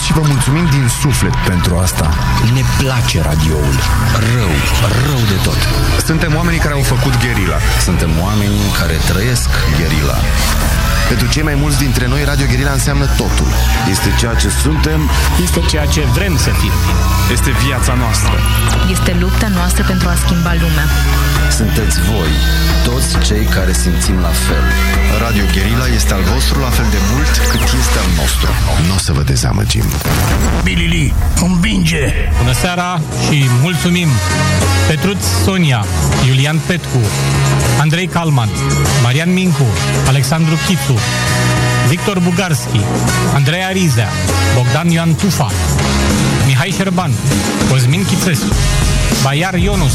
frumos și vă mulțumim din suflet pentru asta. Ne place radioul. Rău de tot. Suntem oamenii care au făcut gherila. Suntem oamenii care trăiesc gherila. Pentru cei mai mulți dintre noi, Radio Gherila înseamnă totul. Este ceea ce suntem. Este ceea ce vrem să fim. Este viața noastră. Este lupta noastră pentru a schimba lumea. Sunteți voi, toți cei care simțim la fel. Radio Gherila este al vostru la fel de mult cât este al nostru. Nu o să vă dezamăgim. Bilili, învinge! Bună seara și mulțumim! Petruț Sonia, Iulian Petcu, Andrei Calman, Marian Mincu, Alexandru Chițu, Victor Bugarski, Andreea Rizea, Bogdan Ioan Tufa, Mihai Șerban, Cosmin Chițescu, Baiar Ionus,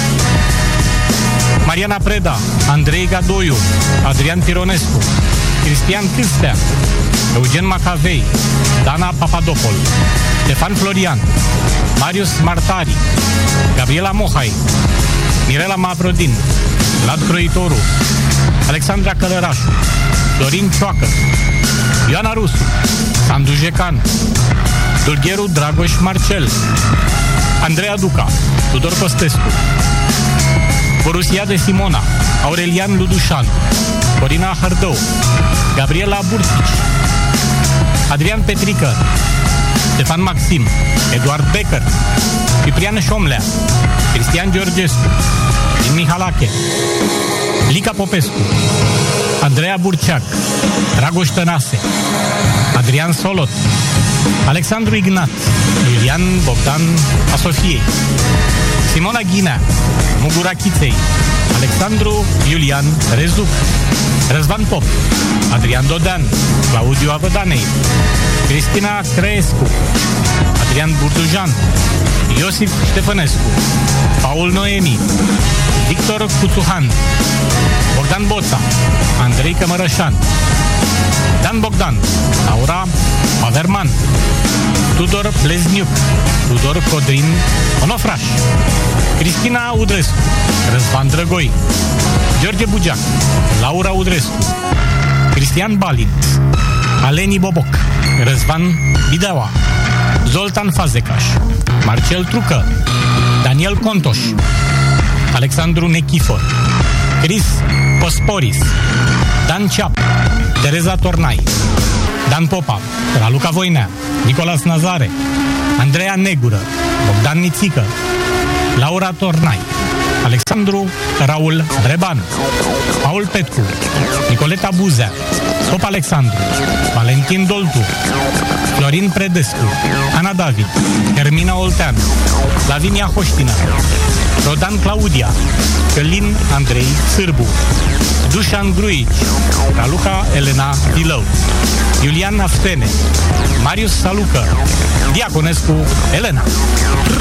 Mariana Preda, Andrei Gadoiu, Adrian Pironescu, Cristian Câstea, Eugen Macavei, Dana Papadopol, Ștefan Florian, Marius Martari, Gabriela Mohai, Mirela Mavrodin, Vlad Croitoru, Alexandra Călărașu, Dorin Cioacă, Ioana Rusu, Sandu Jecan, Dulgheru Dragoș Marcel, Andreea Duca, Tudor Costescu, Borusia de Simona, Aurelian Ludușan, Corina Hărdău, Gabriela Burtici, Adrian Petrică, Ștefan Maxim, Eduard Becker, Ciprian Șomlea, Cristian Georgescu, Din Mihalache, Lica Popescu, Andreea Burceac, Dragoș Tănase, Adrian Solot, Alexandru Ignat, Iulian Bogdan Asofiei, Simona Ghinea, Mugura Chiței, Alexandru Iulian Rezuc, Răzvan Pop, Adrian Dodean, Claudiu Avădanei, Cristina Creescu, Adrian Burdujan, Iosif Ștefănescu, Paul Noemi, Victor Cuțuhan, Bogdan Boța, Andrei Cămărășan, Dan Bogdan, Laura Paverman, Tudor Plezniuc, Tudor Codrin Onofraș, Cristina Udrescu, Răzvan Drăgoi, George Bugeac, Laura Udrescu, Cristian Balint, Aleni Boboc, Răzvan Bideaua, Zoltan Fazecaș, Marcel Trucă, Daniel Contoș, Alexandru Nechifor, Chris Posporis, Dan Ceap, Tereza Tornai, Dan Popa, Raluca Voinea, Nicolas Nazare, Andreea Negură, Bogdan Nițică, Laura Tornai, Alexandru Raul Breban, Paul Petcu, Nicoleta Buzea, Stop Alexandru, Valentin Doltu, Florin Predescu, Ana David, Hermina Olteanu, Lavinia Hoștină, Rodan Claudia, Călin Andrei Sârbu, Dușan Gruici, Raluca Elena Dilău, Iulian Naftene, Marius Salucă, Diaconescu Elena.